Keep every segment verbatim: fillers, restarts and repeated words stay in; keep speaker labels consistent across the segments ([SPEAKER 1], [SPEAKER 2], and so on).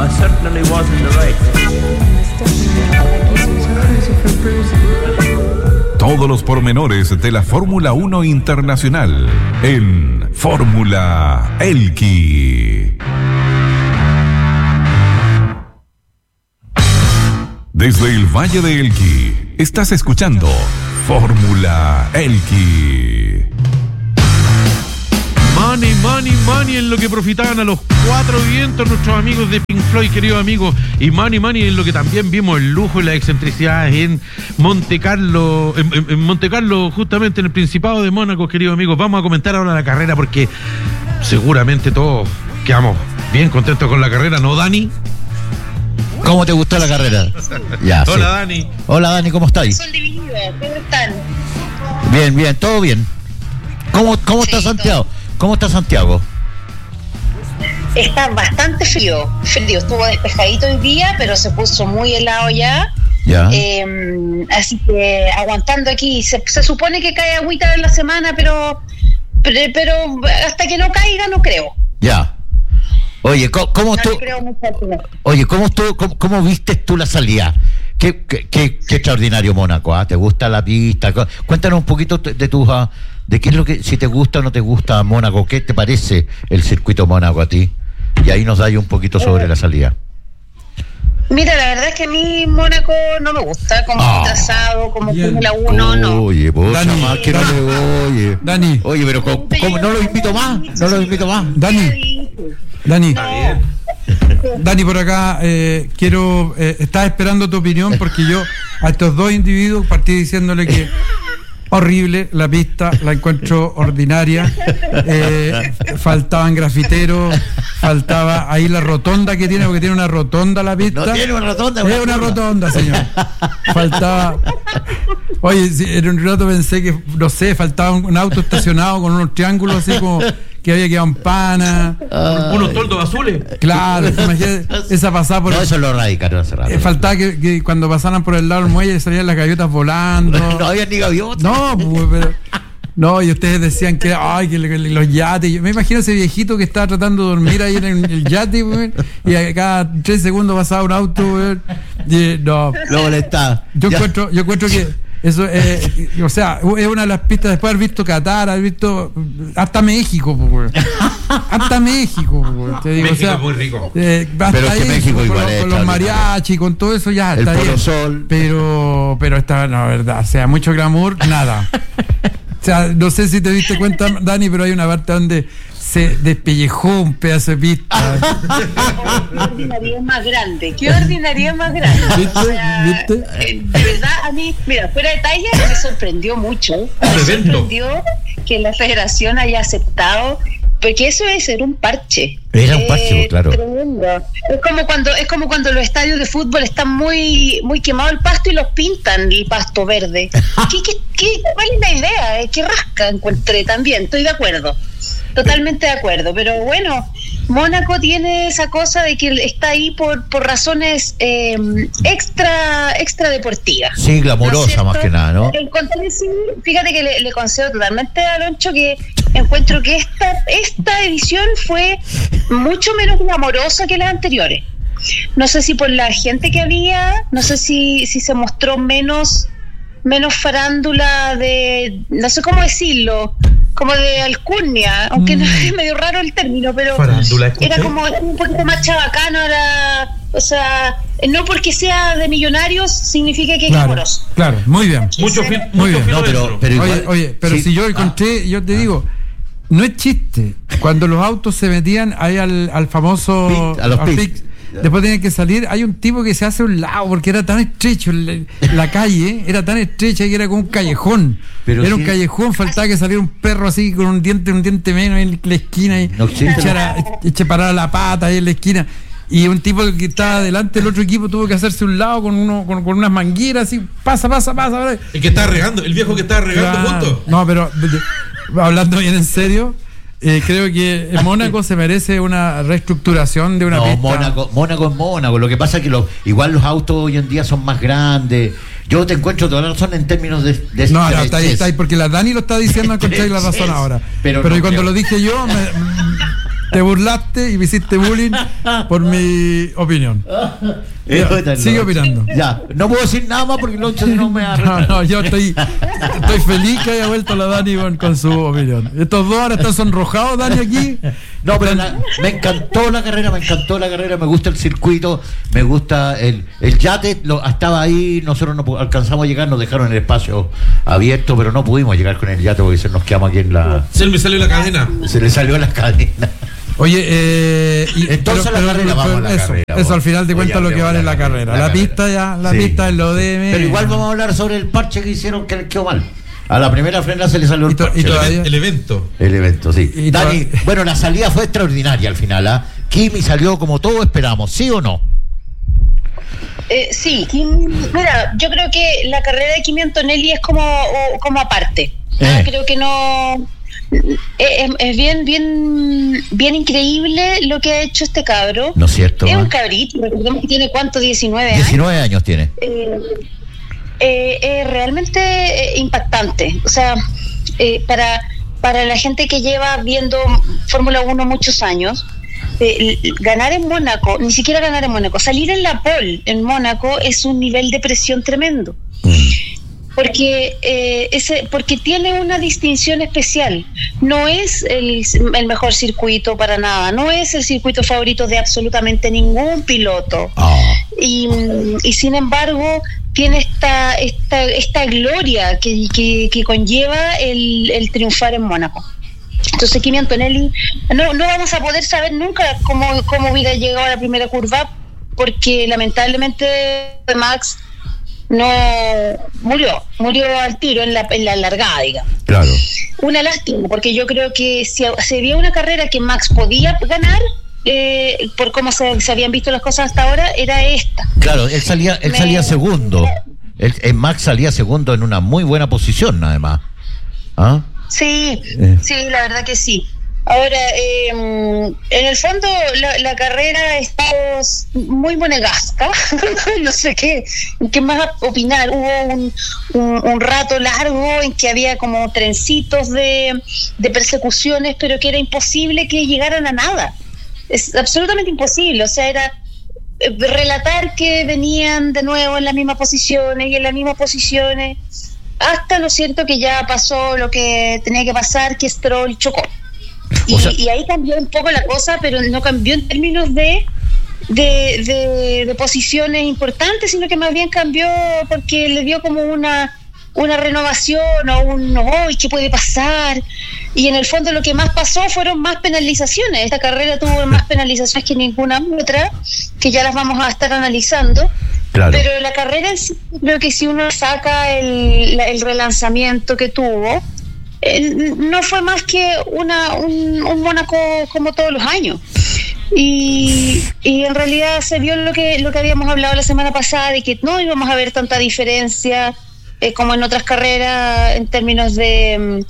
[SPEAKER 1] certainly wasn't the right thing.
[SPEAKER 2] Todos los pormenores de la Fórmula uno Internacional en Fórmula Elqui. Desde el Valle de Elqui, estás escuchando Fórmula Elqui.
[SPEAKER 3] Money, money, money en lo que profitaban a los cuatro vientos nuestros amigos de Pink Floyd, queridos amigos, y money, money en lo que también vimos el lujo y las excentricidades en Monte Carlo, en, en, en Monte Carlo, justamente en el Principado de Mónaco, queridos amigos. Vamos a comentar ahora la carrera porque seguramente todos quedamos bien contentos con la carrera, ¿no, Dani?
[SPEAKER 4] ¿Cómo te gustó la carrera? Ya,
[SPEAKER 3] Hola,
[SPEAKER 4] sí.
[SPEAKER 3] Dani.
[SPEAKER 4] Hola, Dani, ¿cómo estáis?
[SPEAKER 5] Son divididos, ¿cómo están?
[SPEAKER 4] Bien, bien, todo bien. ¿Cómo, cómo
[SPEAKER 5] Sí,
[SPEAKER 4] está Santiago?
[SPEAKER 5] todo.
[SPEAKER 4] ¿Cómo está Santiago?
[SPEAKER 5] Está bastante frío, frío, estuvo despejadito hoy día, pero se puso muy helado ya.
[SPEAKER 4] Ya.
[SPEAKER 5] Eh, así que aguantando aquí, se, se supone que cae agüita en la semana, pero, pero pero hasta que no caiga no creo.
[SPEAKER 4] Ya. Oye, ¿cómo, cómo
[SPEAKER 5] No
[SPEAKER 4] tú?
[SPEAKER 5] le creo mucho al final.
[SPEAKER 4] Oye, ¿cómo tú, cómo, cómo viste tú la salida? Qué, qué, qué, qué extraordinario Mónaco, ¿ah? ¿Te gusta la pista? Cuéntanos un poquito de tus, uh, de qué es lo que, si te gusta o no te gusta Mónaco, ¿qué te parece el circuito Mónaco a ti? Y ahí nos da un poquito sobre la salida.
[SPEAKER 5] Mira, la verdad es que a mí Mónaco no me gusta, como
[SPEAKER 4] Ah.
[SPEAKER 5] trazado, como
[SPEAKER 6] Bien.
[SPEAKER 5] Fórmula uno, no.
[SPEAKER 4] Oye, vos,
[SPEAKER 6] Dani,
[SPEAKER 4] más que no le oye.
[SPEAKER 6] Dani,
[SPEAKER 4] Oye, pero ¿cómo, cómo no lo invito más? No lo invito más.
[SPEAKER 6] Dani, Dani, Dani, por acá eh, quiero, eh, estaba esperando tu opinión porque yo a estos dos individuos partí diciéndole que horrible la pista, la encuentro ordinaria, eh, faltaban grafiteros, faltaba ahí la rotonda que tiene, porque tiene una rotonda la pista.
[SPEAKER 4] No tiene una rotonda,
[SPEAKER 6] Es
[SPEAKER 4] una
[SPEAKER 6] una
[SPEAKER 4] curva.
[SPEAKER 6] rotonda, señor. Faltaba. Oye, sí, en un rato pensé que, no sé, faltaba un, un auto estacionado con unos triángulos así como que había quedado en pana.
[SPEAKER 3] Unos toldos azules.
[SPEAKER 6] Claro, imagínate esa pasada por
[SPEAKER 4] No,
[SPEAKER 6] el-
[SPEAKER 4] eso lo radicaron hace rato.
[SPEAKER 6] eh, faltaba que, que cuando pasaran por el lado del muelle salían las gaviotas volando.
[SPEAKER 4] No había ni gaviotas.
[SPEAKER 6] No, pues, pero, no, y ustedes decían que, ay, que, que los yates. Yo me imagino ese viejito que estaba tratando de dormir ahí en el yate, weón, y a cada tres segundos pasaba un auto, weón, y, no.
[SPEAKER 4] Lo molestaba.
[SPEAKER 6] Yo
[SPEAKER 4] Ya.
[SPEAKER 6] encuentro, yo encuentro que eso, eh, o sea, es una de las pistas después de haber visto Qatar, haber visto hasta México, pues, weón. Hasta México, pues, weón, te digo,
[SPEAKER 3] México
[SPEAKER 6] o sea,
[SPEAKER 3] es muy rico.
[SPEAKER 6] eh, hasta
[SPEAKER 4] Pero es que
[SPEAKER 6] ahí,
[SPEAKER 4] México
[SPEAKER 6] con,
[SPEAKER 4] igual
[SPEAKER 6] los-
[SPEAKER 4] es
[SPEAKER 6] con los
[SPEAKER 4] extraordinario.
[SPEAKER 6] mariachi, con todo eso ya
[SPEAKER 4] El
[SPEAKER 6] está
[SPEAKER 4] Polo
[SPEAKER 6] bien.
[SPEAKER 4] Sol.
[SPEAKER 6] Pero, pero está, no, verdad, o sea, mucho glamour, nada. O sea, no sé si te diste cuenta, Dani, pero hay una parte donde se despellejó un pedazo de pista.
[SPEAKER 5] Qué ordinaria más grande, qué ordinaria más grande.
[SPEAKER 6] ¿Viste?
[SPEAKER 5] O sea,
[SPEAKER 6] ¿Viste?
[SPEAKER 5] eh, de verdad, a mí, mira, fuera de talla, me sorprendió mucho. Me
[SPEAKER 3] evento.
[SPEAKER 5] sorprendió que la federación haya aceptado, porque eso es ser un parche.
[SPEAKER 4] Era un parche, claro.
[SPEAKER 5] Tremendo. Es como cuando, es como cuando los estadios de fútbol están muy, muy quemado el pasto y los pintan el pasto verde. ¿Qué, qué, qué, ¿Cuál es la idea? Eh, ¿Qué rasca encontré también? Estoy de acuerdo. Totalmente de acuerdo, pero bueno, Mónaco tiene esa cosa de que está ahí por, por razones eh, extra extra deportivas.
[SPEAKER 4] Sí,
[SPEAKER 5] ¿No es
[SPEAKER 4] glamorosa
[SPEAKER 5] cierto?
[SPEAKER 4] más que nada, ¿no?
[SPEAKER 5] Encontré, sí, fíjate que le, le concedo totalmente a Aloncho que encuentro que esta, esta edición fue mucho menos glamorosa que las anteriores. No sé si por la gente que había, no sé si, si se mostró menos menos farándula de, no sé cómo decirlo, como de alcurnia, aunque no es medio raro el término, pero
[SPEAKER 3] Farándula, escuché.
[SPEAKER 5] era como un poquito más chabacano, era, o sea, no porque sea de millonarios significa que es
[SPEAKER 6] Claro,
[SPEAKER 5] glamoroso.
[SPEAKER 6] claro, muy bien.
[SPEAKER 3] Mucho fin,
[SPEAKER 6] Muy
[SPEAKER 3] mucho
[SPEAKER 6] bien.
[SPEAKER 3] filo
[SPEAKER 4] No, pero,
[SPEAKER 3] dentro.
[SPEAKER 4] pero igual,
[SPEAKER 6] Oye, oye, pero
[SPEAKER 4] sí.
[SPEAKER 6] si yo encontré, yo te digo, no es chiste. Cuando los autos se metían ahí al, al famoso
[SPEAKER 4] Pit, a los
[SPEAKER 6] al
[SPEAKER 4] pits.
[SPEAKER 6] pit, después tenían que salir, hay un tipo que se hace a un lado porque era tan estrecho la, la calle, era tan estrecha que era como un callejón.
[SPEAKER 4] Pero
[SPEAKER 6] era
[SPEAKER 4] sí.
[SPEAKER 6] un callejón, faltaba que saliera un perro así con un diente, un diente menos en la esquina y
[SPEAKER 4] No existe.
[SPEAKER 6] echara, eche parar la pata ahí en la esquina. Y un tipo que estaba adelante del otro equipo tuvo que hacerse un lado con uno con, con unas mangueras así, pasa, pasa, pasa.
[SPEAKER 3] El que estaba regando, el viejo que estaba regando
[SPEAKER 6] Claro.
[SPEAKER 3] juntos.
[SPEAKER 6] No, pero de- de- hablando bien en serio, eh, creo que Mónaco se merece una reestructuración de una
[SPEAKER 4] No,
[SPEAKER 6] pista.
[SPEAKER 4] Mónaco, Mónaco es Mónaco. Lo que pasa es que los, igual los autos hoy en día son más grandes. Yo te encuentro toda la razón en términos de, de
[SPEAKER 6] No, no,
[SPEAKER 4] estrechez.
[SPEAKER 6] está ahí, está ahí, porque la Dani lo está diciendo, encontráis la razón ahora.
[SPEAKER 4] Pero
[SPEAKER 6] Pero,
[SPEAKER 4] no
[SPEAKER 6] y cuando
[SPEAKER 4] creo.
[SPEAKER 6] lo dije yo, me- te burlaste y me hiciste bullying por mi opinión. Ya, sigue opinando.
[SPEAKER 4] Ya, no puedo decir nada más porque Loncho no me ha...
[SPEAKER 6] No, no, yo estoy, estoy feliz que haya vuelto la Dani con, con su opinión. Estos dos ahora están sonrojados, Dani, aquí.
[SPEAKER 4] No, pero la, me encantó la carrera, me encantó la carrera, me gusta el circuito, me gusta el, el yate, lo, estaba ahí, nosotros no alcanzamos a llegar, nos dejaron el espacio abierto, pero no pudimos llegar con el yate porque se nos quedamos aquí en la...
[SPEAKER 3] Se me salió la cadena.
[SPEAKER 4] Se le salió la cadena.
[SPEAKER 6] Oye, eh, y,
[SPEAKER 4] entonces
[SPEAKER 6] pero,
[SPEAKER 4] la
[SPEAKER 6] pero,
[SPEAKER 4] carrera,
[SPEAKER 6] pero,
[SPEAKER 4] vamos a la
[SPEAKER 6] eso,
[SPEAKER 4] carrera.
[SPEAKER 6] Eso al final de cuentas es lo que vale la, la carrera. La, la carrera. pista ya, la sí. pista es lo de...
[SPEAKER 4] Pero igual vamos a hablar sobre el parche que hicieron que quedó mal. A la primera frena se le salió el
[SPEAKER 6] to,
[SPEAKER 4] parche.
[SPEAKER 6] Y todavía,
[SPEAKER 3] el evento.
[SPEAKER 4] El evento, sí.
[SPEAKER 6] Y
[SPEAKER 4] Dani, bueno, la salida fue extraordinaria al final, ¿ah? ¿eh? Kimi salió como todos esperamos, ¿sí o no?
[SPEAKER 5] Eh, sí, mira, yo creo que la carrera de Kimi Antonelli es como, como aparte. Eh. Ah, creo que no... Es, es bien, bien, bien increíble lo que ha hecho este cabro.
[SPEAKER 4] ¿No es cierto?
[SPEAKER 5] Es un cabrito, recordemos que tiene cuánto, diecinueve años.
[SPEAKER 4] diecinueve años tiene.
[SPEAKER 5] Eh, eh, eh, realmente eh, impactante. O sea, eh, para, para la gente que lleva viendo Fórmula uno muchos años, eh, ganar en Mónaco, ni siquiera ganar en Mónaco, salir en la pole en Mónaco es un nivel de presión tremendo. Mm. Porque eh, ese, porque tiene una distinción especial. No es el, el mejor circuito para nada, no es el circuito favorito de absolutamente ningún piloto. Oh. Y, y sin embargo tiene esta esta, esta gloria que, que, que conlleva el, el triunfar en Mónaco. Entonces Kimi Antonelli, no, no vamos a poder saber nunca cómo, cómo hubiera llegado a la primera curva, porque lamentablemente Max no murió, murió al tiro en la, en la largada, digamos.
[SPEAKER 4] Claro.
[SPEAKER 5] Una lástima, porque yo creo que si se había una carrera que Max podía ganar, eh, por cómo se, se habían visto las cosas hasta ahora, era esta.
[SPEAKER 4] Claro, él salía, él Me... salía segundo. Él, él, Max salía segundo en una muy buena posición, además. ¿Ah?
[SPEAKER 5] Sí, eh. sí, la verdad que sí. Ahora, eh, en el fondo la, la carrera está muy monegasca. No sé qué, qué más opinar. Hubo un, un, un rato largo en que había como trencitos de, de persecuciones, pero que era imposible que llegaran a nada. Es absolutamente imposible. O sea, era relatar que venían de nuevo en las mismas posiciones y en las mismas posiciones, hasta lo cierto que ya pasó lo que tenía que pasar, que Stroll chocó. Y, o sea, y ahí cambió un poco la cosa, pero no cambió en términos de de, de de posiciones importantes, sino que más bien cambió porque le dio como una una renovación o un hoy, ¿qué puede pasar? Y en el fondo lo que más pasó fueron más penalizaciones. Esta carrera tuvo más penalizaciones que ninguna otra, que ya las vamos a estar analizando. Claro. Pero la carrera en sí, creo que si uno saca el, el relanzamiento que tuvo, Eh, no fue más que una un, un Mónaco como todos los años, y, y en realidad se vio lo que lo que habíamos hablado la semana pasada, de que no íbamos a ver tanta diferencia eh, como en otras carreras en términos de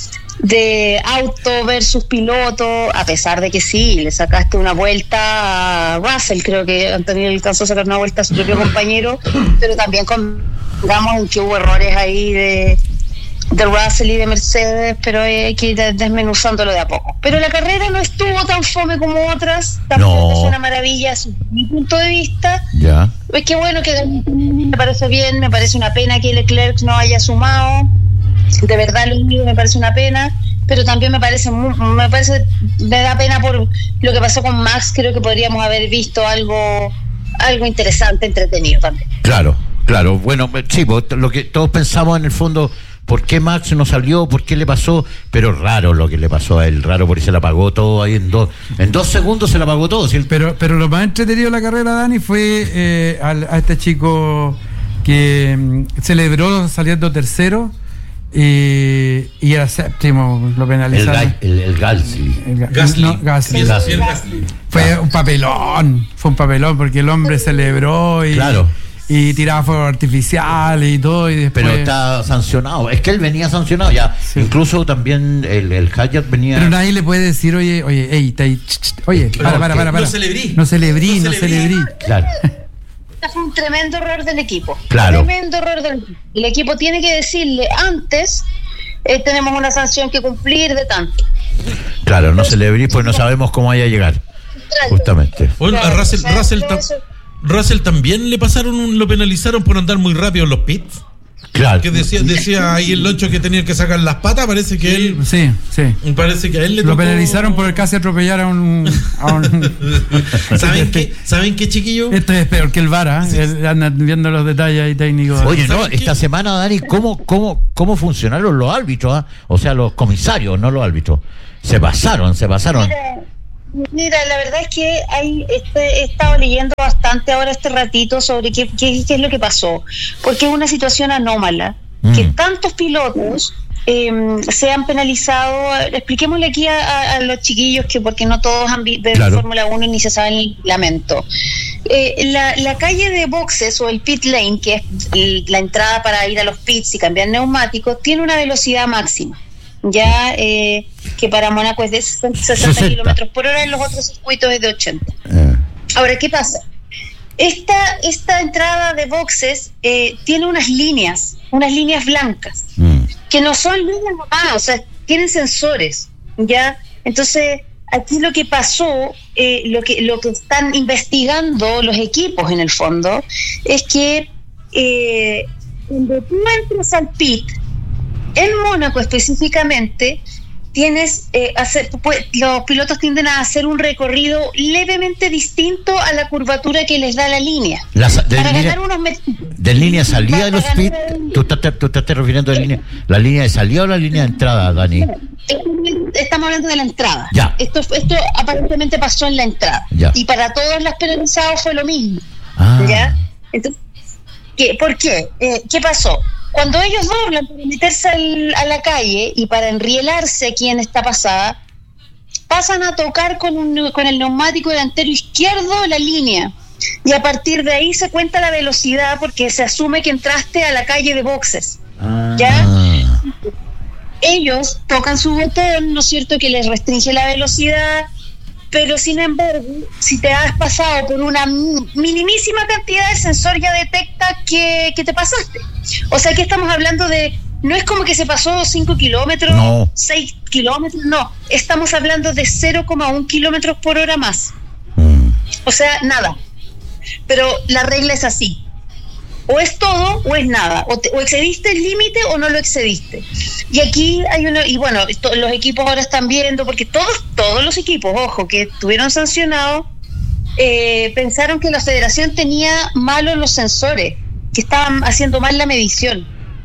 [SPEAKER 5] de auto versus piloto, a pesar de que sí, le sacaste una vuelta a Russell, creo que Antonio alcanzó a sacar una vuelta a su propio compañero, pero también con, digamos, en que hubo errores ahí de de Russell y de Mercedes, pero hay que ir desmenuzándolo de a poco. Pero la carrera no estuvo tan fome como otras, tampoco no. Es una maravilla desde mi punto de vista.
[SPEAKER 4] Ya.
[SPEAKER 5] Es que bueno, que me parece bien, me parece una pena que Leclerc no haya sumado, de verdad lo único me parece una pena, pero también me parece, me parece, me da pena por lo que pasó con Max. Creo que podríamos haber visto algo, algo interesante, entretenido también.
[SPEAKER 4] Claro, claro, bueno, sí, lo que todos pensamos en el fondo, ¿por qué Max no salió? ¿Por qué le pasó? Pero raro lo que le pasó a él, raro porque se la apagó todo ahí en dos, en dos segundos se la apagó todo. ¿Sí?
[SPEAKER 6] Pero, pero lo más entretenido de la carrera, Dani, fue eh, a, a este chico que um, celebró saliendo tercero y, y era séptimo, lo penalizaron.
[SPEAKER 4] El, el, el Gasly.
[SPEAKER 6] El, Gasly. No, Gasly. Gasly. Gasly. Fue un papelón, fue un papelón porque el hombre celebró y...
[SPEAKER 4] Claro.
[SPEAKER 6] Y tiraba fuego artificial y todo, y después...
[SPEAKER 4] Pero está sancionado, es que él venía sancionado ya, sí. Incluso también el, el Hayat venía...
[SPEAKER 6] Pero nadie le puede decir, oye, oye, ey, te, ch, ch, oye, para, para, para, para.
[SPEAKER 3] No celebrí.
[SPEAKER 6] No celebrí, no celebrí.
[SPEAKER 4] Claro.
[SPEAKER 5] Fue un tremendo error del equipo.
[SPEAKER 4] Claro.
[SPEAKER 5] Tremendo error del equipo. El equipo tiene que decirle antes eh, tenemos una sanción que cumplir de tanto.
[SPEAKER 4] Claro, no celebrís, pues no sabemos cómo vaya a llegar. Justamente.
[SPEAKER 3] Bueno, a Russell,
[SPEAKER 5] Claro,
[SPEAKER 3] Russell,
[SPEAKER 5] todo
[SPEAKER 3] tam-
[SPEAKER 5] eso-
[SPEAKER 3] Russell también le pasaron, un- lo penalizaron por andar muy rápido en los pits.
[SPEAKER 4] Claro.
[SPEAKER 3] Que decía, decía ahí el loncho que tenía que sacar las patas, parece que él,
[SPEAKER 6] Sí, sí.
[SPEAKER 3] parece que a él le
[SPEAKER 6] Lo
[SPEAKER 3] tocó-
[SPEAKER 6] penalizaron por casi atropellar a un. A un
[SPEAKER 3] ¿Saben qué? ¿Saben qué, chiquillo?
[SPEAKER 6] Esto es peor que el VAR, ¿eh? Andan viendo los detalles ahí técnicos.
[SPEAKER 4] Oye, no,
[SPEAKER 3] ¿Saben
[SPEAKER 4] esta
[SPEAKER 3] qué?
[SPEAKER 4] semana, Dani, ¿cómo, cómo, cómo funcionaron los árbitros? ¿Ah? O sea, los comisarios, no los árbitros. Se pasaron, se pasaron.
[SPEAKER 5] Mira, mira, la verdad es que hay, este, he estado leyendo bastante ahora este ratito sobre qué, qué, qué es lo que pasó, porque es una situación anómala,
[SPEAKER 4] Mm.
[SPEAKER 5] que tantos pilotos eh, se han penalizado. Expliquémosle aquí a, a- a los chiquillos que porque no todos han visto
[SPEAKER 4] Claro.
[SPEAKER 5] Fórmula uno ni se saben el reglamento. Eh, la, la calle de boxes o el pit lane, que es el- la entrada para ir a los pits y cambiar neumáticos, tiene una velocidad máxima. Ya eh, que para Mónaco es de sesenta
[SPEAKER 4] sesenta.
[SPEAKER 5] kilómetros por hora, en los otros circuitos es de ochenta.
[SPEAKER 4] Eh,
[SPEAKER 5] Ahora, ¿qué pasa? Esta, esta entrada de boxes eh, tiene unas líneas, unas líneas blancas,
[SPEAKER 4] mm.
[SPEAKER 5] que no son líneas nomás, o sea, tienen sensores, ¿ya? Entonces, aquí lo que pasó, eh, lo que lo que están investigando los equipos en el fondo, es que eh, cuando tú entras al pit, en Mónaco específicamente, tienes eh, hacer, pues, los pilotos tienden a hacer un recorrido levemente distinto a la curvatura que les da la línea.
[SPEAKER 4] La sa- de
[SPEAKER 5] Para
[SPEAKER 4] línea-
[SPEAKER 5] ganar unos metros.
[SPEAKER 4] ¿De línea salida de los
[SPEAKER 5] Para
[SPEAKER 4] pits?
[SPEAKER 5] ganar-
[SPEAKER 4] ¿Tú estás, tú estás refiriendo a la línea, la línea de salida o la línea de entrada, Dani?
[SPEAKER 5] Estamos hablando de la entrada.
[SPEAKER 4] Ya.
[SPEAKER 5] Esto, esto aparentemente pasó en la entrada.
[SPEAKER 4] Ya.
[SPEAKER 5] Y para todos los penalizados fue lo mismo.
[SPEAKER 4] Ah.
[SPEAKER 5] ¿Ya? Entonces, ¿qué? ¿Por qué? Eh, ¿Qué pasó? Cuando ellos doblan para meterse al- a la calle y para enrielarse aquí en esta pasada, pasan a tocar con, un, con el neumático delantero izquierdo la línea. Y a partir de ahí se cuenta la velocidad porque se asume que entraste a la calle de boxes.
[SPEAKER 4] Ah.
[SPEAKER 5] ¿Ya? Ellos tocan su botón, ¿no es cierto?, que les restringe la velocidad, pero sin embargo, si te has pasado por una mi- minimísima cantidad, de sensor ya detecta que, que te pasaste. O sea, que estamos hablando de, no es como que se pasó cinco kilómetros,
[SPEAKER 4] No.
[SPEAKER 5] seis kilómetros, no, estamos hablando de cero coma uno kilómetros por hora más.
[SPEAKER 4] Mm.
[SPEAKER 5] O sea, nada. Pero la regla es así. O es todo o es nada. O, te- o excediste el límite o no lo excediste. Y aquí hay uno, y bueno, esto- los equipos ahora están viendo, porque todos, todos los equipos, ojo, que estuvieron sancionados, eh, pensaron que la federación tenía malos los sensores, que estaban haciendo mal la medición.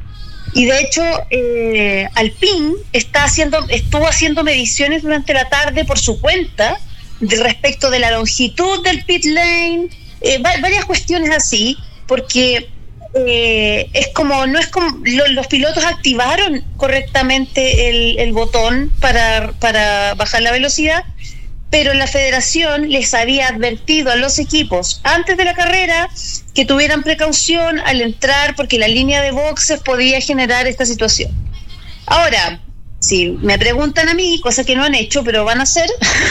[SPEAKER 5] Y de hecho, eh, Alpine está haciendo, estuvo haciendo mediciones durante la tarde por su cuenta, de respecto de la longitud del pit lane, eh, va- varias cuestiones así, porque eh, es como, no es como, lo- los pilotos activaron correctamente el, el botón para, para bajar la velocidad, pero la federación les había advertido a los equipos antes de la carrera que tuvieran precaución al entrar, porque la línea de boxes podía generar esta situación. Ahora, si me preguntan a mí, cosa que no han hecho, pero van a hacer,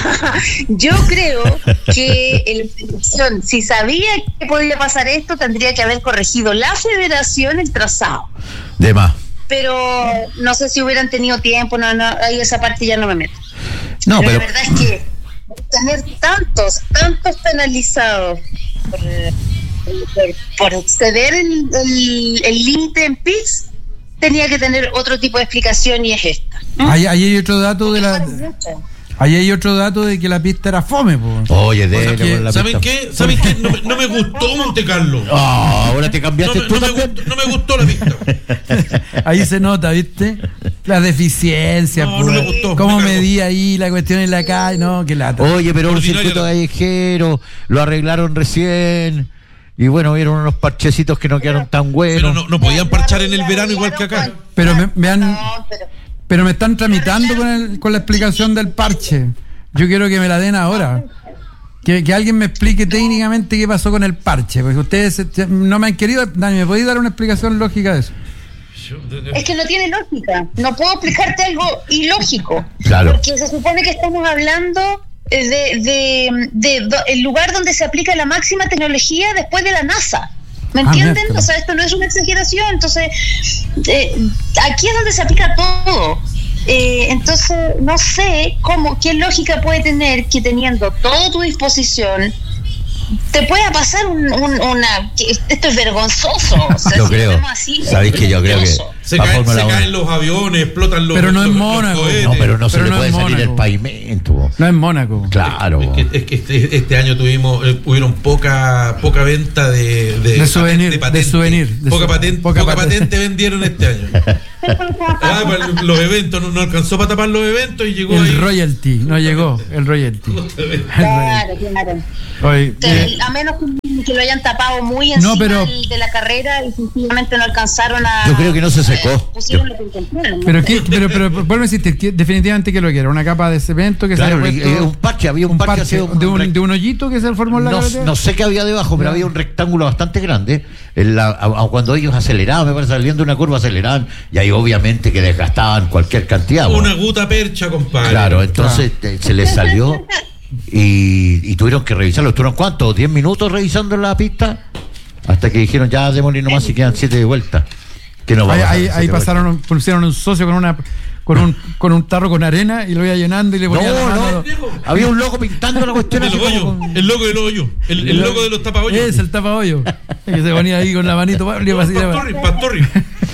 [SPEAKER 5] yo creo que la federación, si sabía que podía pasar esto, tendría que haber corregido la federación el trazado.
[SPEAKER 4] De más.
[SPEAKER 5] Pero no sé si hubieran tenido tiempo, no, no, ahí esa parte ya no me meto.
[SPEAKER 4] No,
[SPEAKER 5] pero,
[SPEAKER 4] pero
[SPEAKER 5] la verdad es que tener tantos, tantos penalizados por, por, por exceder el el- el límite en pits, tenía que tener otro tipo de explicación, y es esta.
[SPEAKER 6] Ahí, ahí hay otro dato de la. Ahí hay otro dato de que la pista era fome, po.
[SPEAKER 4] Oye, de
[SPEAKER 6] Porque-
[SPEAKER 4] con la
[SPEAKER 3] ¿Saben
[SPEAKER 4] pista.
[SPEAKER 3] qué? ¿Saben qué? No, me- no me gustó Monte Carlo.
[SPEAKER 4] Ah, ahora te
[SPEAKER 3] No,
[SPEAKER 4] cambiaste
[SPEAKER 3] me-
[SPEAKER 4] tú
[SPEAKER 3] no me
[SPEAKER 4] también.
[SPEAKER 3] gustó, no me gustó la pista.
[SPEAKER 6] Ahí se nota, ¿viste? La deficiencia,
[SPEAKER 3] No,
[SPEAKER 6] po.
[SPEAKER 3] no me gustó,
[SPEAKER 6] Cómo
[SPEAKER 3] me cargó.
[SPEAKER 6] medía ahí la cuestión en la calle, no, qué lata.
[SPEAKER 4] Oye, pero un
[SPEAKER 3] Ordinaria
[SPEAKER 4] circuito
[SPEAKER 3] la-
[SPEAKER 4] callejero, lo arreglaron recién. Y bueno, vieron unos parchecitos que no quedaron tan buenos.
[SPEAKER 3] Pero no, no podían parchar en el verano igual que acá.
[SPEAKER 6] Pero me, me han,
[SPEAKER 5] No, pero-
[SPEAKER 6] pero me están tramitando con, el, con la explicación del parche. Yo quiero que me la den ahora. Que, que alguien me explique técnicamente qué pasó con el parche. Porque ustedes eh, no me han querido. Dani, ¿me podéis dar una explicación lógica de eso?
[SPEAKER 5] Es que no tiene lógica. No puedo explicarte algo ilógico.
[SPEAKER 4] Claro.
[SPEAKER 5] Porque se supone que estamos hablando eh, de, de, de do- el lugar donde se aplica la máxima tecnología después de la NASA. ¿Me
[SPEAKER 6] Ah,
[SPEAKER 5] entienden?
[SPEAKER 6] miércoles.
[SPEAKER 5] O sea, esto no es una exageración. Entonces, eh, aquí es donde se aplica todo. Eh, entonces, no sé cómo, qué lógica puede tener que teniendo todo a tu disposición te pueda pasar un, un, una... que esto es vergonzoso. O sea,
[SPEAKER 4] Yo
[SPEAKER 5] si
[SPEAKER 4] creo.
[SPEAKER 5] lo vemos así,
[SPEAKER 4] ¿Sabéis
[SPEAKER 5] es
[SPEAKER 4] que yo creo que
[SPEAKER 5] vergonzoso.
[SPEAKER 3] Se,
[SPEAKER 4] la
[SPEAKER 3] caen,
[SPEAKER 4] Fórmula
[SPEAKER 3] se
[SPEAKER 4] uno-
[SPEAKER 3] caen los aviones, explotan los.
[SPEAKER 6] Pero no
[SPEAKER 3] los-
[SPEAKER 6] en
[SPEAKER 3] los
[SPEAKER 6] Mónaco.
[SPEAKER 3] cohetes.
[SPEAKER 4] No, pero no se
[SPEAKER 6] Pero
[SPEAKER 4] le
[SPEAKER 6] no
[SPEAKER 4] puede
[SPEAKER 6] es
[SPEAKER 4] salir el
[SPEAKER 6] Mónaco.
[SPEAKER 4] pavimento.
[SPEAKER 6] No es Mónaco.
[SPEAKER 4] Claro.
[SPEAKER 3] Es que, es que este, este año tuvimos, eh, hubieron poca poca venta de de,
[SPEAKER 6] De souvenir, de
[SPEAKER 3] patente.
[SPEAKER 6] souvenir, de
[SPEAKER 3] poca
[SPEAKER 6] su-
[SPEAKER 3] patente,
[SPEAKER 6] poca
[SPEAKER 3] poca
[SPEAKER 6] patente.
[SPEAKER 3] patente vendieron este año. Ah, para los eventos, no, no alcanzó para tapar los eventos y llegó ahí.
[SPEAKER 6] El royalty, no llegó, el royalty. El
[SPEAKER 5] Claro, claro.
[SPEAKER 6] Oye,
[SPEAKER 5] Te-
[SPEAKER 6] eh,
[SPEAKER 5] a menos que, que lo hayan tapado muy encima
[SPEAKER 6] No, pero-
[SPEAKER 5] del- de la carrera y sencillamente no alcanzaron a...
[SPEAKER 4] Yo creo que no se secó.
[SPEAKER 5] eh, pusieron lo que encontraron, ¿no?
[SPEAKER 6] pero, ¿qué, pero, pero, vuelvo a insistir, ¿qué- definitivamente que lo que era, una capa de cemento que
[SPEAKER 4] Claro,
[SPEAKER 6] se había
[SPEAKER 4] y-
[SPEAKER 6] puesto,
[SPEAKER 4] y un parche, había un,
[SPEAKER 6] un
[SPEAKER 4] parche,
[SPEAKER 6] parche
[SPEAKER 4] así,
[SPEAKER 6] de, un,
[SPEAKER 4] rec-
[SPEAKER 6] de un hoyito que se formó en la
[SPEAKER 4] no,
[SPEAKER 6] carretera.
[SPEAKER 4] no sé qué había debajo, pero
[SPEAKER 6] Ya.
[SPEAKER 4] había un rectángulo bastante grande. En la, a- a- cuando ellos aceleraban, me parece, saliendo de una curva aceleraban, y ahí obviamente que desgastaban cualquier cantidad.
[SPEAKER 3] Una
[SPEAKER 4] ¿no?
[SPEAKER 3] guta percha, compadre.
[SPEAKER 4] Claro, entonces eh, se les salió y, y tuvieron que revisarlo. ¿Estuvieron cuántos? ¿diez minutos revisando la pista? Hasta que dijeron, ya démosle nomás y quedan siete de vuelta. Que no va a
[SPEAKER 6] Ahí,
[SPEAKER 4] pasar
[SPEAKER 6] ahí,
[SPEAKER 4] siete
[SPEAKER 6] ahí
[SPEAKER 4] de vuelta.
[SPEAKER 6] pasaron, pusieron un socio con una con un con un tarro con arena y lo iba llenando y le ponía la
[SPEAKER 4] No,
[SPEAKER 6] mano.
[SPEAKER 4] no, había un loco pintando la cuestión
[SPEAKER 3] El
[SPEAKER 4] así como
[SPEAKER 3] hoyo,
[SPEAKER 4] con-
[SPEAKER 3] el loco del hoyo, el, el loco de los tapahoyos.
[SPEAKER 6] Es el tapa hoyo. Que se ponía ahí con la manito. le iba así, le iba-
[SPEAKER 3] Pastorri, Pastorri.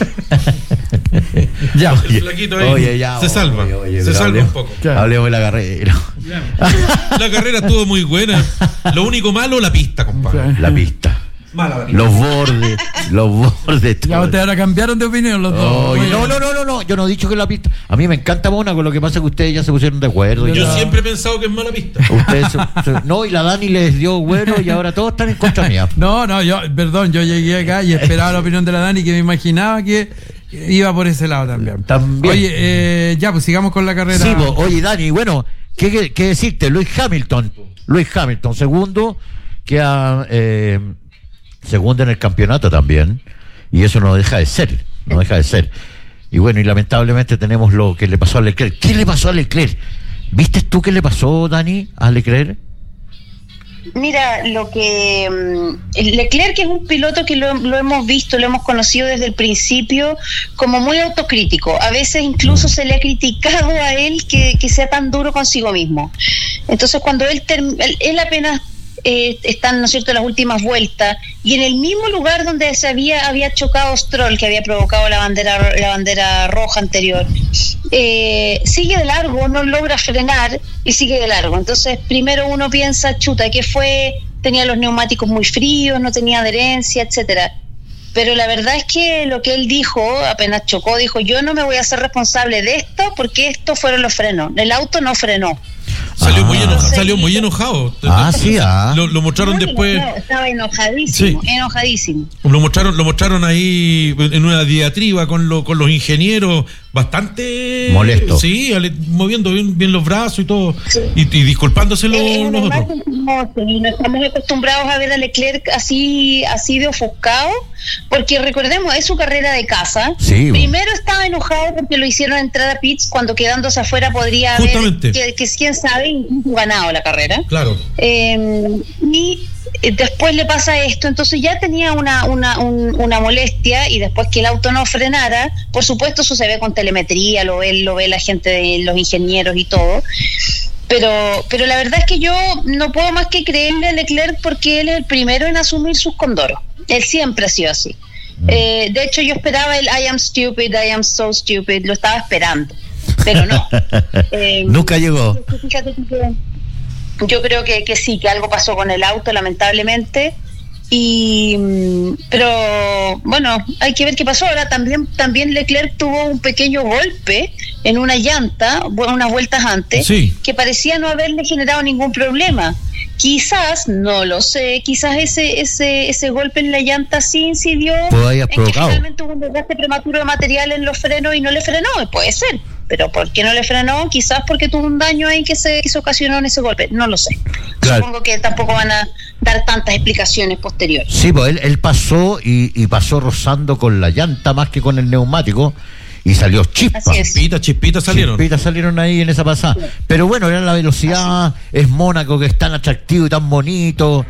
[SPEAKER 6] Ya.
[SPEAKER 3] El flaquito ahí
[SPEAKER 4] Oye, ya,
[SPEAKER 3] se
[SPEAKER 4] oye,
[SPEAKER 3] salva,
[SPEAKER 4] oye,
[SPEAKER 3] se
[SPEAKER 4] pero
[SPEAKER 3] salva
[SPEAKER 4] hablemos-
[SPEAKER 3] un poco.
[SPEAKER 6] Ya.
[SPEAKER 4] Hablemos de la carrera.
[SPEAKER 3] La carrera estuvo muy buena. Lo único malo, la pista, compadre.
[SPEAKER 4] La pista.
[SPEAKER 3] Mala la pista.
[SPEAKER 4] Los bordes, los bordes.
[SPEAKER 6] Ya
[SPEAKER 4] todo.
[SPEAKER 6] ustedes ahora cambiaron de opinión los dos.
[SPEAKER 4] Oye,
[SPEAKER 6] Muy
[SPEAKER 4] no,
[SPEAKER 6] bien.
[SPEAKER 4] no, no, no, no, yo no he dicho que la pista. A mí me encanta Mónaco, lo que pasa es que ustedes ya se pusieron de acuerdo.
[SPEAKER 3] Yo
[SPEAKER 4] ya.
[SPEAKER 3] siempre he pensado que es mala pista.
[SPEAKER 4] Ustedes se- se- no, y la Dani les dio bueno y ahora todos están en contra mía.
[SPEAKER 6] No, no, yo, perdón, yo llegué acá y esperaba la opinión de la Dani, que me imaginaba que iba por ese lado también.
[SPEAKER 4] También.
[SPEAKER 6] Oye, eh, ya, pues sigamos con la carrera.
[SPEAKER 4] Sí, po, oye, Dani, bueno, ¿qué, qué, qué decirte? Luis Hamilton. Luis Hamilton, segundo, queda eh, segundo en el campeonato también. Y eso no deja de ser, no deja de ser. Y bueno, y lamentablemente tenemos lo que le pasó a Leclerc. ¿Qué le pasó a Leclerc? ¿Viste tú qué le pasó, Dani, a Leclerc?
[SPEAKER 5] Mira, lo que mm, Leclerc es un piloto que lo, lo hemos visto, lo hemos conocido desde el principio como muy autocrítico. A veces incluso se le ha criticado a él que, que sea tan duro consigo mismo. Entonces cuando él, term- él, él apenas eh, está, ¿no es cierto?, en las últimas vueltas y en el mismo lugar donde se había, había chocado Stroll, que había provocado la bandera, la bandera roja anterior, eh, sigue de largo, no logra frenar y sigue de largo. Entonces primero uno piensa, chuta, ¿qué fue? Tenía los neumáticos muy fríos, no tenía adherencia, etcétera. Pero la verdad es que lo que él dijo, apenas chocó, dijo, yo no me voy a hacer responsable de esto porque estos fueron los frenos. El auto no frenó.
[SPEAKER 3] Salió
[SPEAKER 4] Ah.
[SPEAKER 3] muy enojado,
[SPEAKER 5] Sí.
[SPEAKER 3] salió muy enojado.
[SPEAKER 4] Ah, sí, ah.
[SPEAKER 3] Lo, lo mostraron
[SPEAKER 5] No,
[SPEAKER 3] después.
[SPEAKER 5] no, estaba enojadísimo,
[SPEAKER 3] Sí.
[SPEAKER 5] enojadísimo.
[SPEAKER 3] Lo mostraron, lo mostraron ahí en una diatriba con, lo, con los ingenieros, bastante
[SPEAKER 4] Molesto.
[SPEAKER 3] Sí, ale- moviendo bien, bien los brazos y todo, y, y disculpándose los,
[SPEAKER 5] Es una
[SPEAKER 3] los otros.
[SPEAKER 5] imagen hermosa, y no estamos acostumbrados a ver a Leclerc así, así de ofuscado, porque recordemos, es su carrera de casa.
[SPEAKER 4] Sí, bueno.
[SPEAKER 5] Primero estaba enojado porque lo hicieron entrar a pits cuando quedándose afuera podría haber,
[SPEAKER 3] Justamente.
[SPEAKER 5] que, que quién sabe, incluso ganado la carrera.
[SPEAKER 3] Claro.
[SPEAKER 5] Eh, y eh, después le pasa esto, entonces ya tenía una, una, un- una molestia, y después que el auto no frenara, por supuesto eso se ve con telemetría, lo ve, lo ve la gente de los ingenieros y todo, pero, pero la verdad es que yo no puedo más que creerle a Leclerc porque él es el primero en asumir sus condoros, él siempre ha sido así. Eh, de hecho yo esperaba el I am stupid, I am so stupid, lo estaba esperando, pero no. Eh,
[SPEAKER 4] Nunca llegó.
[SPEAKER 5] Fíjate que yo creo que, que sí, que algo pasó con el auto, lamentablemente. Y mm, pero bueno, hay que ver qué pasó. Ahora también también Leclerc tuvo un pequeño golpe en una llanta, bu- unas vueltas antes,
[SPEAKER 3] Sí.
[SPEAKER 5] que parecía no haberle generado ningún problema. Quizás, no lo sé, quizás ese ese ese golpe en la llanta sí incidió
[SPEAKER 4] Puede haber
[SPEAKER 5] en que
[SPEAKER 4] provocado.
[SPEAKER 5] finalmente hubo un desgaste prematuro de material en los frenos y no le frenó, puede ser. Pero ¿por qué no le frenó? Quizás porque tuvo un daño ahí que se, que se ocasionó en ese golpe. No lo sé.
[SPEAKER 4] Claro.
[SPEAKER 5] Supongo que tampoco van a dar tantas explicaciones posteriores.
[SPEAKER 4] Sí, pues él, él pasó y, y pasó rozando con la llanta más que con el neumático y salió chispa.
[SPEAKER 5] Así es.
[SPEAKER 3] Chispitas, chispitas salieron.
[SPEAKER 4] Chispitas salieron ahí en esa pasada. Pero bueno, era la velocidad, es Mónaco que es tan atractivo y tan bonito.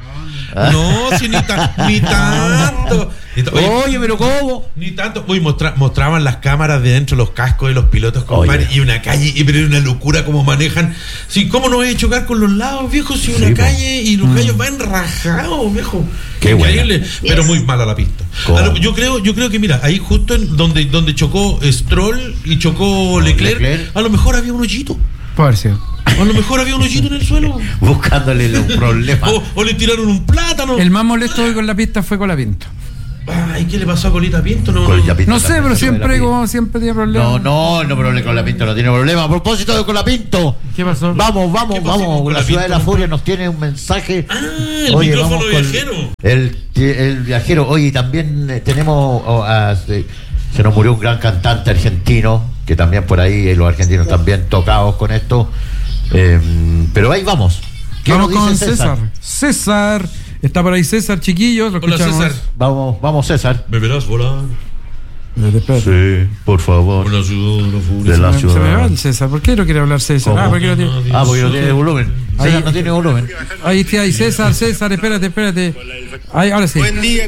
[SPEAKER 3] No, si ni, ta, ni tanto. Ni ta- oye,
[SPEAKER 4] Oye, pero ¿cómo?
[SPEAKER 3] Ni tanto. Uy, mostra, mostraban las cámaras de dentro, los cascos de los pilotos, compadre,
[SPEAKER 4] Oye.
[SPEAKER 3] y una calle, y pero era una locura cómo manejan. Sí, ¿cómo no voy a chocar con los lados, viejo? Si una
[SPEAKER 4] Sí,
[SPEAKER 3] calle y los
[SPEAKER 6] Mm.
[SPEAKER 3] gallos van rajados, viejo.
[SPEAKER 4] Qué
[SPEAKER 3] Increíble,
[SPEAKER 5] buena.
[SPEAKER 3] pero muy mala la pista.
[SPEAKER 4] ¿Cómo?
[SPEAKER 3] A lo- yo creo, yo creo que mira, ahí justo en donde, donde chocó Stroll y chocó Leclerc,
[SPEAKER 4] Leclerc.
[SPEAKER 3] a lo mejor había un hoyito.
[SPEAKER 6] Puede haber sido.
[SPEAKER 3] A lo mejor había un hoyito en el suelo.
[SPEAKER 4] Buscándole los problemas.
[SPEAKER 3] O, o le tiraron un plátano.
[SPEAKER 6] El más molesto hoy con la pista fue Colapinto.
[SPEAKER 3] Ay, ¿qué le pasó a Colita Pinto? No,
[SPEAKER 4] Colita Pinto
[SPEAKER 6] No sé,
[SPEAKER 4] también
[SPEAKER 6] pero
[SPEAKER 4] se sube
[SPEAKER 6] siempre,
[SPEAKER 4] la pista.
[SPEAKER 6] como siempre tiene problemas.
[SPEAKER 4] No, no, no, pero con la Pinto no tiene problema. A propósito de con la Pinto.
[SPEAKER 6] ¿Qué pasó?
[SPEAKER 4] Vamos, vamos,
[SPEAKER 3] ¿Qué pasó con
[SPEAKER 4] vamos. La
[SPEAKER 3] Colapinto,
[SPEAKER 4] ciudad de la
[SPEAKER 3] compadre?
[SPEAKER 4] furia nos tiene un mensaje.
[SPEAKER 3] Ah, el micrófono
[SPEAKER 4] vamos con
[SPEAKER 3] viajero.
[SPEAKER 4] El, el viajero. Oye, también eh, tenemos. oh, ah, se, se nos murió un gran cantante argentino, que también por ahí eh, los argentinos también tocados con esto. Eh, pero ahí vamos. ¿Qué
[SPEAKER 6] Vamos
[SPEAKER 4] nos
[SPEAKER 6] con
[SPEAKER 4] dice
[SPEAKER 6] César. César. Está por ahí César, chiquillos. Lo
[SPEAKER 3] Hola,
[SPEAKER 6] escuchamos.
[SPEAKER 3] César.
[SPEAKER 4] Vamos, vamos, César.
[SPEAKER 3] ¿Me verás volar?
[SPEAKER 6] Espérate, espérate.
[SPEAKER 4] Sí, por favor.
[SPEAKER 3] Una ciudad, una furia.
[SPEAKER 4] De la
[SPEAKER 6] Se me- se me va
[SPEAKER 4] ciudad.
[SPEAKER 6] el César. ¿Por qué no quiere hablar César?
[SPEAKER 4] ¿Cómo?
[SPEAKER 6] Ah, porque no tiene.
[SPEAKER 4] Ah, porque no tiene volumen.
[SPEAKER 6] Ahí-
[SPEAKER 4] César no tiene volumen.
[SPEAKER 6] Ahí está, ahí César, César, espérate, espérate. Ahí, ahora sí.
[SPEAKER 1] Buen día,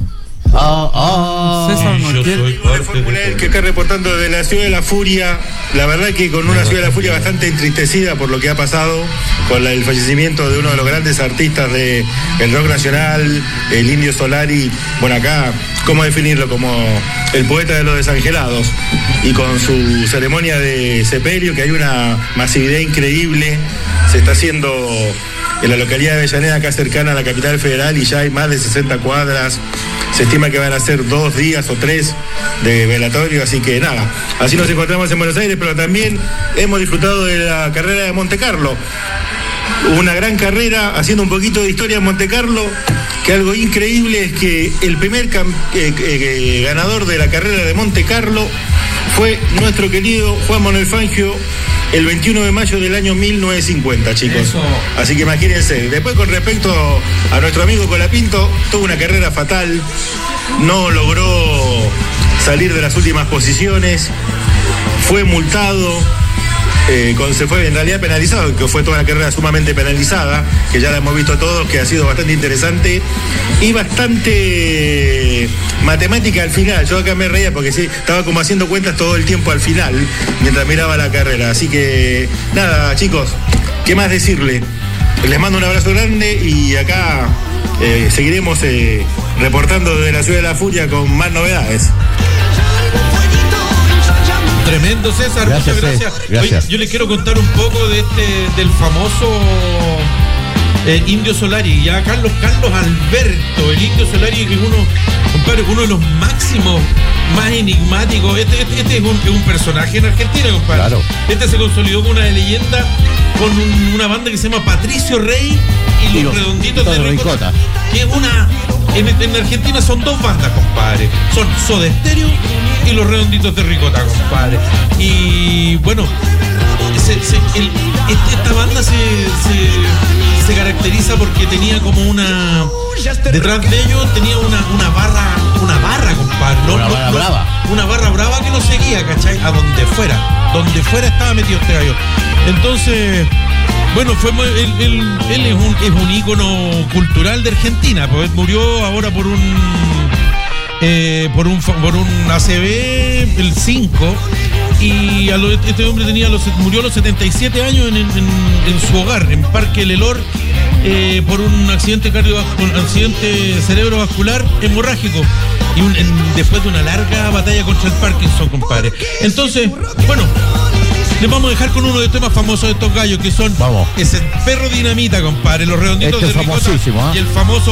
[SPEAKER 4] Ah, ah.
[SPEAKER 6] César
[SPEAKER 3] Yo
[SPEAKER 6] Montiel.
[SPEAKER 3] soy
[SPEAKER 1] de
[SPEAKER 3] parte
[SPEAKER 1] Fórmula
[SPEAKER 3] de...
[SPEAKER 1] E que acá reportando de la Ciudad de la Furia. La verdad que con una Ciudad de la Furia bastante entristecida por lo que ha pasado con la- el fallecimiento de uno de los grandes artistas del rock nacional, el Indio Solari. Bueno, acá, ¿cómo definirlo? Como el poeta de los desangelados. Y con su ceremonia de sepelio, que hay una masividad increíble. Se está haciendo en la localidad de Avellaneda, acá cercana a la capital federal, y ya hay más de sesenta cuadras. Se estima que van a ser dos días o tres de velatorio, así que nada, así nos encontramos en Buenos Aires, pero también hemos disfrutado de la carrera de Monte Carlo. Una gran carrera, haciendo un poquito de historia en Monte Carlo, que algo increíble es que el primer cam- eh, eh, ganador de la carrera de Monte Carlo fue nuestro querido Juan Manuel Fangio, el veintiuno de mayo del año mil novecientos cincuenta, chicos.
[SPEAKER 3] Eso.
[SPEAKER 1] Así que imagínense. Después, con respecto a nuestro amigo Colapinto, tuvo una carrera fatal, no logró salir de las últimas posiciones, fue multado, eh, con, se fue en realidad penalizado, que fue toda la carrera sumamente penalizada, que ya la hemos visto todos, que ha sido bastante interesante y bastante matemática al final. Yo acá me reía porque sí, estaba como haciendo cuentas todo el tiempo al final, mientras miraba la carrera. Así que, nada, chicos, ¿qué más decirle? Les mando un abrazo grande y acá eh, seguiremos eh, reportando desde la Ciudad de la Furia con más novedades.
[SPEAKER 3] Tremendo, César,
[SPEAKER 4] Gracias,
[SPEAKER 3] muchas
[SPEAKER 4] César.
[SPEAKER 3] gracias.
[SPEAKER 4] Gracias.
[SPEAKER 3] Oye, yo les quiero contar un poco de este, del famoso eh, Indio Solari, ya Carlos Carlos Alberto, el Indio Solari, que es uno, compadre, uno de los máximos, más enigmáticos. Este, este, este es, un, es un personaje en Argentina, compadre.
[SPEAKER 4] Claro.
[SPEAKER 3] Este se consolidó como una leyenda con un- una banda que se llama Patricio Rey y los,
[SPEAKER 4] Y los
[SPEAKER 3] Redonditos de
[SPEAKER 4] Redonditos de
[SPEAKER 3] Ricota,
[SPEAKER 4] Ricota.
[SPEAKER 3] que es una... En, en Argentina son dos bandas, compadre. Son Soda Stereo y los Redonditos de Ricota, compadre. Y bueno, se- se- el- este- esta banda se, se, se caracteriza porque tenía como una... Detrás de ellos tenía una, una barra, una barra, compadre. No-
[SPEAKER 4] Una
[SPEAKER 3] no-
[SPEAKER 4] barra
[SPEAKER 3] no-
[SPEAKER 4] brava.
[SPEAKER 3] Una barra brava que lo seguía, ¿cachai? A donde fuera. Donde fuera estaba metido este gallo. Entonces... Bueno, fue muy- él, él- él es un es un ícono cultural de Argentina, pues murió ahora por un eh, por un fa- por un A C V el cinco y a lo- este hombre tenía los, murió a los setenta y siete años en, en- en su hogar, en Parque Lelor, eh, por un accidente cardiovascular, un accidente cerebrovascular hemorrágico y un- en- después de una larga batalla contra el Parkinson, compadre. Entonces, bueno. Les vamos a dejar con uno de los temas famosos de estos gallos, que son
[SPEAKER 4] Vamos.
[SPEAKER 3] ese perro dinamita, compadre, los redonditos
[SPEAKER 4] Este
[SPEAKER 3] de
[SPEAKER 4] es
[SPEAKER 3] Ricota
[SPEAKER 4] famosísimo, ¿eh?
[SPEAKER 3] y el famoso